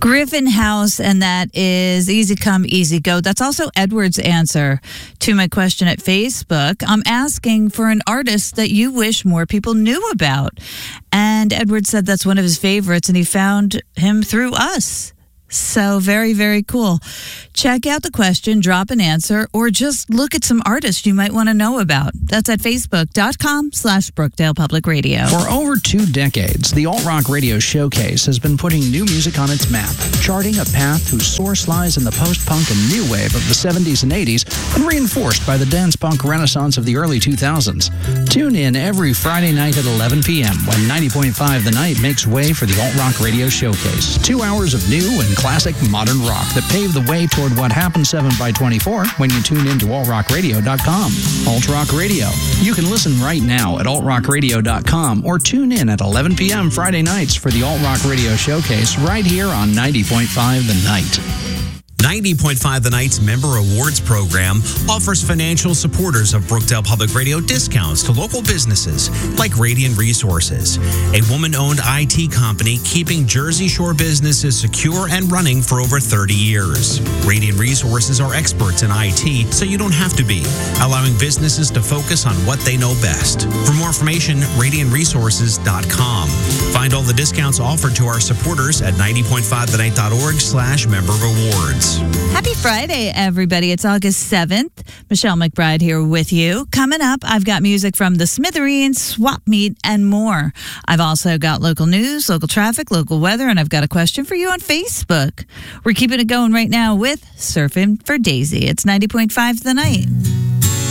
Griffin House, and that is Easy Come, Easy Go. That's also Edward's answer to my question at Facebook. I'm asking for an artist that you wish more people knew about. And Edward said that's one of his favorites, and he found him through us. So very, very cool. Check out the question, drop an answer, or just look at some artists you might want to know about. That's at facebook.com/Brookdale Public Radio. For over 2 decades, the Alt Rock Radio Showcase has been putting new music on its map, charting a path whose source lies in the post-punk and new wave of the 70s and 80s, and reinforced by the dance punk renaissance of the early 2000s. Tune in every Friday night at 11 p.m. when 90.5 The Night makes way for the Alt Rock Radio Showcase. 2 hours of new and classic modern rock that paved the way toward what happens 7x24 when you tune in to altrockradio.com. Alt Rock Radio. You can listen right now at altrockradio.com or tune in at 11 p.m. Friday nights for the Alt Rock Radio Showcase right here on 90.5 The Night. 90.5 The Night's Member Awards program offers financial supporters of Brookdale Public Radio discounts to local businesses like Radiant Resources, a woman-owned IT company keeping Jersey Shore businesses secure and running for over 30 years. Radiant Resources are experts in IT, so you don't have to be, allowing businesses to focus on what they know best. For more information, radiantresources.com. Find all the discounts offered to our supporters at 90.5thenight.org/member awards. Happy Friday, everybody. It's August 7th. Michelle McBride here with you. Coming up, I've got music from the Smithereens, Swap Meet, and more. I've also got local news, local traffic, local weather, and I've got a question for you on Facebook. We're keeping it going right now with Surfing for Daisy. It's 90.5 The Night.